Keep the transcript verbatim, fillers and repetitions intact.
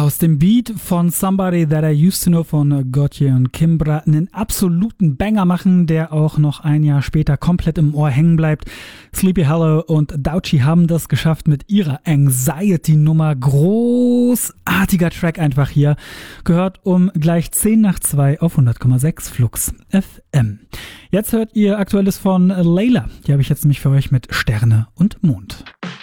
aus dem Beat von Somebody That I Used to Know von Gotye und Kimbra einen absoluten Banger machen, der auch noch ein Jahr später komplett im Ohr hängen bleibt. Sleepy Hollow und Douchy haben das geschafft mit ihrer Anxiety-Nummer. Großartiger Track einfach hier. Gehört um gleich zehn nach zwei auf hundert Komma sechs Flux F M. Jetzt hört ihr Aktuelles von Layla. Die habe ich jetzt nämlich für euch mit Sterne und Mond.